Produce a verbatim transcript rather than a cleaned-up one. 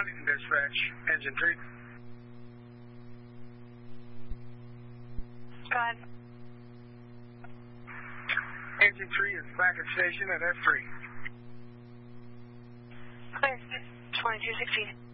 Huntington dispatch, engine three. Go ahead. Engine three is back at station at F three. Clear. twenty-two sixteen.